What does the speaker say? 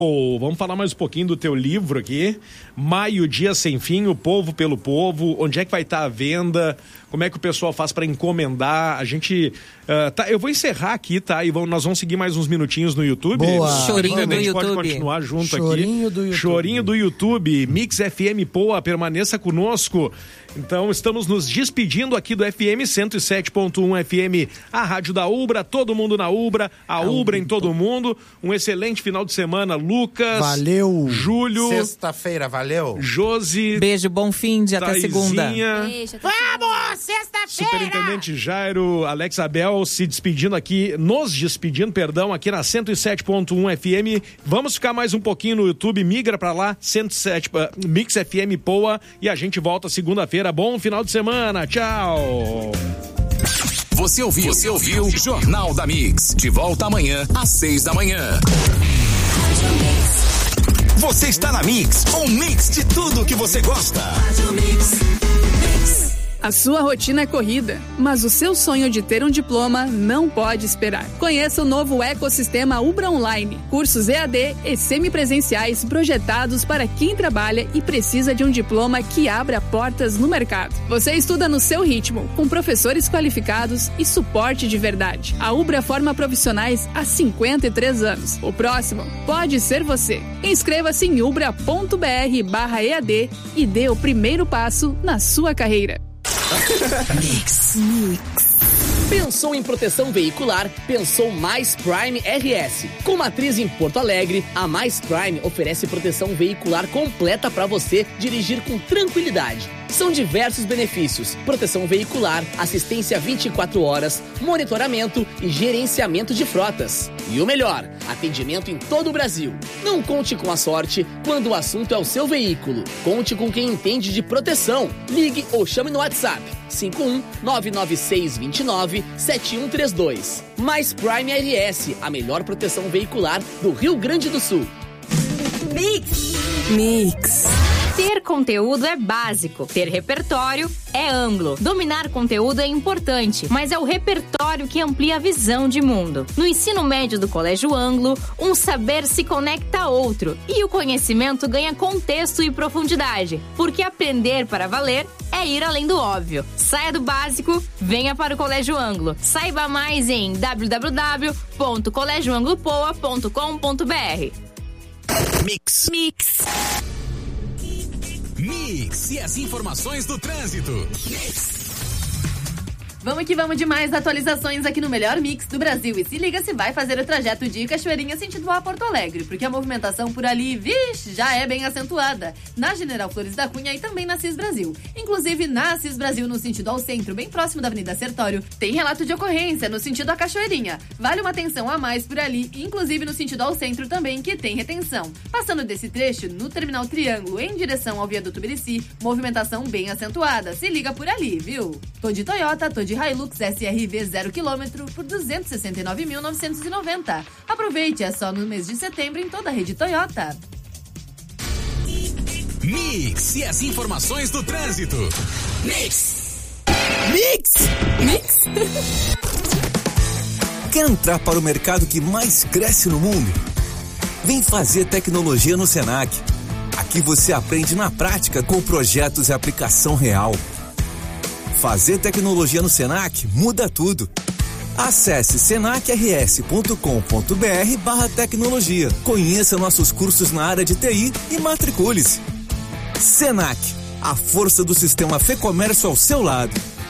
Vamos falar mais um pouquinho do teu livro aqui, Maio, Dia Sem Fim, O Povo pelo Povo. Onde é que vai estar a venda? Como é que o pessoal faz para encomendar? A gente... eu vou encerrar aqui, tá? E nós vamos seguir mais uns minutinhos no YouTube. Boa. Chorinho do YouTube. Pode continuar junto Chorinho aqui. Do YouTube. Chorinho do YouTube. Mix FM Poa, permaneça conosco. Então, estamos nos despedindo aqui do FM 107.1 FM, a rádio da Ubra, todo mundo na Ubra, a Ubra em todo mundo. Um excelente final de semana, Lucas. Valeu. Júlio. Sexta-feira, valeu. Josi. Beijo, bom fim de até segunda. Beijo, até Vamos, sexta-feira! Superintendente Jairo, Alex Abel se despedindo aqui, nos despedindo, perdão, aqui na 107.1 FM. Vamos ficar mais um pouquinho no YouTube, migra pra lá, 107, Mix FM Poa, e a gente volta segunda-feira. Bom final de semana, tchau! Você ouviu Jornal da Mix. De volta amanhã, às 6 da manhã. Você está na Mix, um mix de tudo que você gosta. A sua rotina é corrida, mas o seu sonho de ter um diploma não pode esperar. Conheça o novo ecossistema Ubra Online. Cursos EAD e semipresenciais projetados para quem trabalha e precisa de um diploma que abra portas no mercado. Você estuda no seu ritmo, com professores qualificados e suporte de verdade. A Ubra forma profissionais há 53 anos. O próximo pode ser você. Inscreva-se em ubra.br/EAD e dê o primeiro passo na sua carreira. Mix. Pensou em proteção veicular? Pensou Mais Prime RS. Com matriz em Porto Alegre, a Mais Prime oferece proteção veicular completa para você dirigir com tranquilidade. São diversos benefícios: proteção veicular, assistência 24 horas, monitoramento e gerenciamento de frotas. E o melhor, atendimento em todo o Brasil. Não conte com a sorte quando o assunto é o seu veículo. Conte com quem entende de proteção. Ligue ou chame no WhatsApp 51-99629-7132. Mais Prime RS, a melhor proteção veicular do Rio Grande do Sul. Mix. Ter conteúdo é básico, ter repertório é amplo. Dominar conteúdo é importante, mas é o repertório que amplia a visão de mundo. No ensino médio do Colégio Anglo, um saber se conecta a outro e o conhecimento ganha contexto e profundidade, porque aprender para valer é ir além do óbvio. Saia do básico, venha para o Colégio Anglo. Saiba mais em www.colégioanglopoa.com.br. Mix e as informações do trânsito. Vamos que vamos de mais atualizações aqui no melhor mix do Brasil. E se liga se vai fazer o trajeto de Cachoeirinha sentido a Porto Alegre, porque a movimentação por ali, vixe, já é bem acentuada. Na General Flores da Cunha e também na Assis Brasil. Inclusive na Assis Brasil, no sentido ao centro, bem próximo da Avenida Sertório, tem relato de ocorrência no sentido a Cachoeirinha. Vale uma atenção a mais por ali, inclusive no sentido ao centro também, que tem retenção. Passando desse trecho, no Terminal Triângulo, em direção ao Viaduto Birici, movimentação bem acentuada. Se liga por ali, viu? Tô de Toyota, tô de Hilux SRV 0 km por 269.990. Aproveite, é só no mês de setembro em toda a rede Toyota. Mix e as informações do trânsito. Mix. Quer entrar para o mercado que mais cresce no mundo? Vem fazer tecnologia no Senac. Aqui você aprende na prática com projetos e aplicação real. Fazer tecnologia no Senac muda tudo. Acesse senacrs.com.br/tecnologia. Conheça nossos cursos na área de TI e matricule-se. Senac, a força do sistema Fê Comércio ao seu lado.